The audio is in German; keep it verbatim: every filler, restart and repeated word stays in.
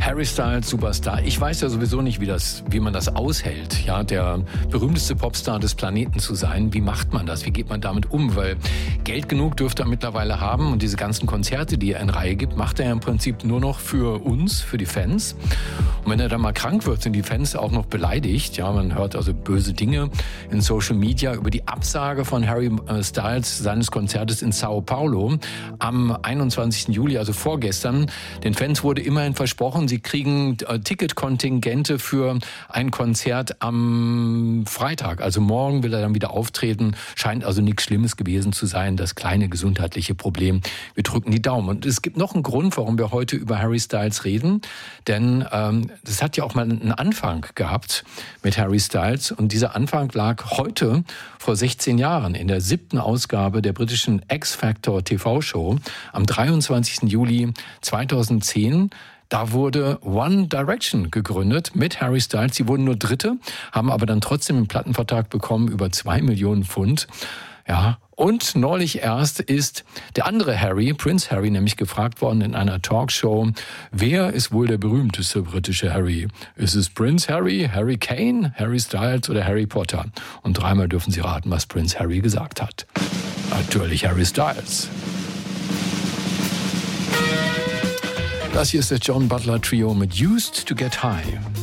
Harry Styles, Superstar. Ich weiß ja sowieso nicht, wie, das, wie man das aushält, ja, der berühmteste Popstar des Planeten zu sein. Wie macht man das? Wie geht man damit um? Weil Geld genug dürfte er mittlerweile haben und diese ganzen Konzerte, die er in Reihe gibt, macht er ja im Prinzip nur noch für uns, für die Fans. Und wenn er dann mal krank wird, sind die Fans auch noch beleidigt. Ja, man hört also böse Dinge in Social Media über die Absage von Harry Styles seines Konzertes in Sao Paulo am einundzwanzigsten Juli, also vorgestern. Den Fans wurde immerhin versprochen, sie kriegen äh, Ticketkontingente für ein Konzert am Freitag. Also morgen will er dann wieder auftreten. Scheint also nichts Schlimmes gewesen zu sein. Das kleine gesundheitliche Problem. Wir drücken die Daumen. Und es gibt noch einen Grund, warum wir heute über Harry Styles reden. Denn ähm, das hat ja auch mal einen Anfang gehabt mit Harry Styles. Und dieser Anfang lag heute vor sechzehn Jahren in der siebten Ausgabe der britischen X-Factor T V-Show am dreiundzwanzigsten Juli zweitausendzehn. Da wurde One Direction gegründet mit Harry Styles. Sie wurden nur Dritte, haben aber dann trotzdem einen Plattenvertrag bekommen über zwei Millionen Pfund. Ja, und neulich erst ist der andere Harry, Prince Harry, nämlich gefragt worden in einer Talkshow, wer ist wohl der berühmteste britische Harry? Ist es Prince Harry, Harry Kane, Harry Styles oder Harry Potter? Und dreimal dürfen Sie raten, was Prince Harry gesagt hat. Natürlich Harry Styles. Das hier ist das John Butler Trio mit Used to Get High.